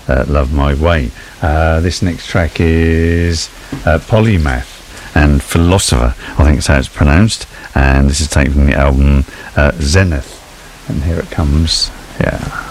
Love My Way. This next track is Polymath and Philosopher, I think that's how it's pronounced, and this is taken from the album Zenith, and here it comes. Yeah.